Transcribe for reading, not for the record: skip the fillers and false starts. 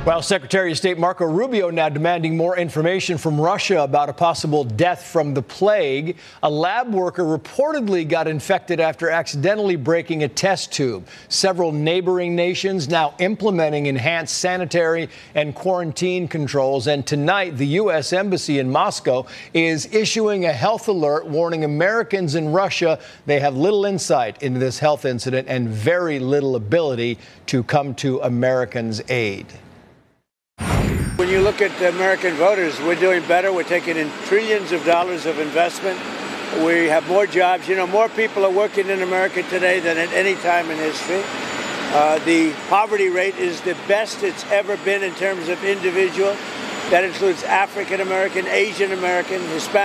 Well, Secretary of State Marco Rubio now demanding more information from Russia about a possible death from the plague. A lab worker reportedly got infected after accidentally breaking a test tube. Several neighboring nations now implementing enhanced sanitary and quarantine controls. And tonight, the U.S. Embassy in Moscow is issuing a health alert warning Americans in Russia they have little insight into this health incident and very little ability to come to Americans' aid. When you look at the American voters, we're doing better. We're taking in trillions of dollars of investment. We have more jobs. You know, more people are working in America today than at any time in history. The poverty rate is the best it's ever been in terms of individual. That includes African American, Asian American, Hispanic.